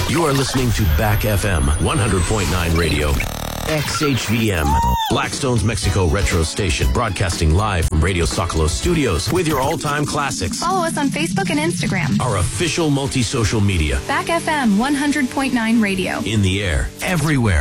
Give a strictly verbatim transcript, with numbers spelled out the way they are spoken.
You are listening to Back F M one hundred point nine Radio. X H V M, Blackstone's Mexico Retro Station, broadcasting live from Radio Socolos Studios with your all-time classics. Follow us on Facebook and Instagram. Our official multi-social media. Back F M one hundred point nine Radio. In the air, everywhere.